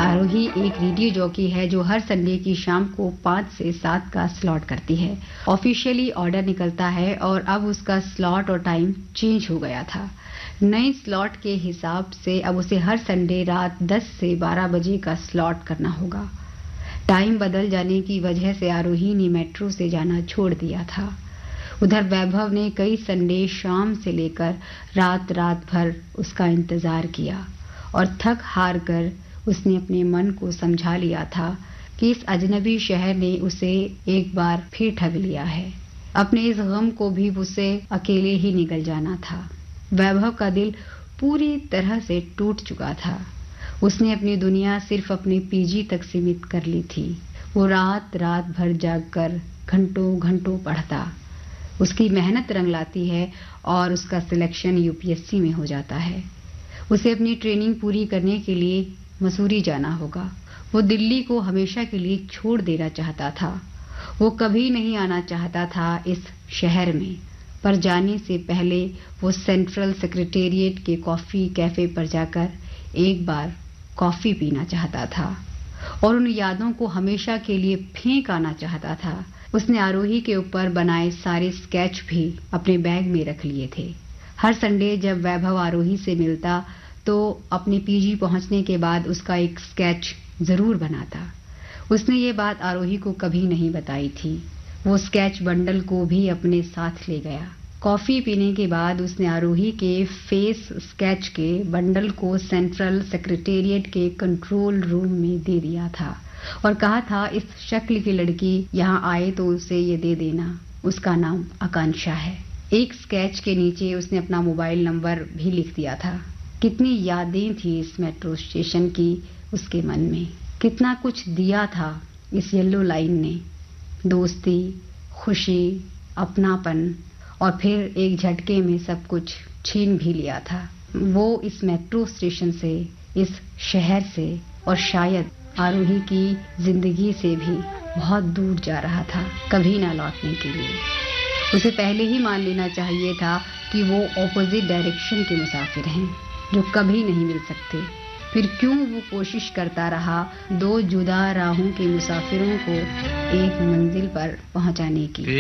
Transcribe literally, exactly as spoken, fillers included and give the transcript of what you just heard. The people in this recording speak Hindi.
आरोही एक रेडियो जॉकी है जो हर संडे की शाम को पाँच से सात का स्लॉट करती है। ऑफिशियली ऑर्डर निकलता है और अब उसका स्लॉट और टाइम चेंज हो गया था। नए स्लॉट के हिसाब से अब उसे हर संडे रात दस से बारह बजे का स्लॉट करना होगा। टाइम बदल जाने की वजह से आरोही ने मेट्रो से जाना छोड़ दिया था। उधर वैभव ने कई संडे शाम से लेकर रात रात भर उसका इंतजार किया और थक हार कर उसने अपने मन को समझा लिया था कि इस अजनबी शहर ने उसे एक बार फिर ठग लिया है। अपने इस गम को भी उसे अकेले ही निकल जाना था। वैभव का दिल पूरी तरह से टूट चुका था। उसने अपनी दुनिया सिर्फ अपने पीजी तक सीमित कर ली थी। वो रात रात भर जागकर घंटों घंटों पढ़ता। उसकी मेहनत रंग लाती है और उसका सिलेक्शन यूपीएससी में हो जाता है। उसे अपनी ट्रेनिंग पूरी करने के लिए मसूरी जाना होगा। वो दिल्ली को हमेशा के लिए छोड़ देना चाहता था। वो कभी नहीं आना चाहता था इस शहर में, पर जाने से पहले वो सेंट्रल सेक्रेटेरिएट के कॉफी कैफे पर जाकर एक बार कॉफी पीना चाहता था और उन यादों को हमेशा के लिए फेंक आना चाहता था। उसने आरोही के ऊपर बनाए सारे स्केच भी अपने बैग में रख लिए थे। हर संडे जब वैभव आरोही से मिलता तो अपने पीजी पहुंचने के बाद उसका एक स्केच जरूर बनाता। उसने ये बात आरोही को कभी नहीं बताई थी। वो स्केच बंडल को भी अपने साथ ले गया। कॉफी पीने के बाद उसने आरोही के फेस स्केच के बंडल को सेंट्रल सेक्रेटेरिएट के कंट्रोल रूम में दे दिया था और कहा था इस शक्ल की लड़की यहाँ आए तो उसे ये दे देना। उसका नाम आकांक्षा है। एक स्केच के नीचे उसने अपना मोबाइल नंबर भी लिख दिया था। कितनी यादें थी इस मेट्रो स्टेशन की उसके मन में। कितना कुछ दिया था इस येलो लाइन ने। दोस्ती, खुशी, अपनापन और फिर एक झटके में सब कुछ छीन भी लिया था। वो इस मेट्रो स्टेशन से, इस शहर से और शायद आरोही की जिंदगी से भी बहुत दूर जा रहा था, कभी ना लौटने के लिए। उसे पहले ही मान लेना चाहिए था कि वो ऑपोजिट डायरेक्शन के मुसाफिर हैं जो कभी नहीं मिल सकते। फिर क्यों वो कोशिश करता रहा दो जुदा राहों के मुसाफिरों को एक मंजिल पर पहुंचाने की।